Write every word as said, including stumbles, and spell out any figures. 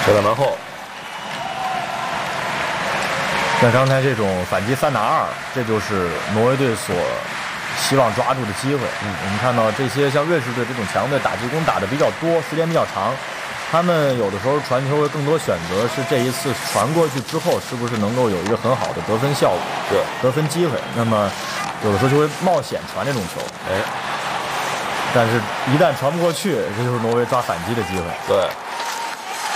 射到门后。 像刚才这种反击三打二，这就是挪威队所希望抓住的机会。嗯，我们看到这些像瑞士队这种强队打进攻打的比较多，时间比较长，他们有的时候传球会更多选择是这一次传过去之后，是不是能够有一个很好的得分效果， 是得分机会。那么有的时候就会冒险传这种球， 哎， 但是一旦传不过去，这就是挪威抓反击的机会。 对。